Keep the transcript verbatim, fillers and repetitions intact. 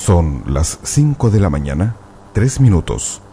Son las cinco de la mañana, tres minutos.